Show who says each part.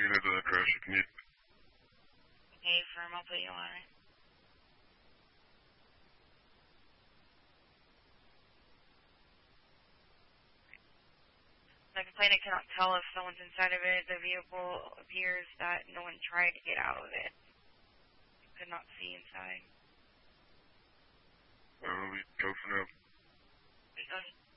Speaker 1: unit of the crash if you need.
Speaker 2: Okay, firm, I'll put you on it. The complainant cannot tell if someone's inside of it. The vehicle appears that no one tried to get out of it. Could not see inside.
Speaker 1: We go for now.
Speaker 2: We go.